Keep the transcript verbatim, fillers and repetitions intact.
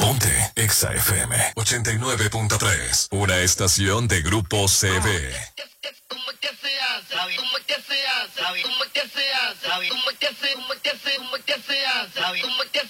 Ponte Exa F M ochenta y nueve punto tres, una estación de Grupo C B. ¿Cómo es que se hace? ¿Cómo es que se hace? ¿Cómo es que se hace? ¿Cómo es que se hace? ¿Cómo es que se hace? ¿Cómo es que se hace?